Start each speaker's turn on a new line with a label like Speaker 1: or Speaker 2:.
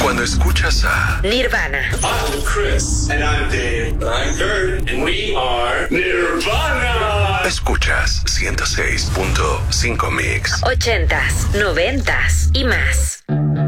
Speaker 1: Cuando escuchas a
Speaker 2: Nirvana.
Speaker 3: I'm Chris. And I'm Dave. I'm Kurt. And we are Nirvana.
Speaker 1: escuchas 106.5 Mix.
Speaker 2: 80s, 90s y más.